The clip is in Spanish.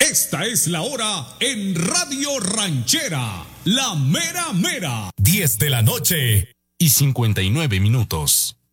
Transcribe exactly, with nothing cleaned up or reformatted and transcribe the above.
Esta es la hora en Radio Ranchera, la mera mera. diez de la noche y cincuenta y nueve minutos.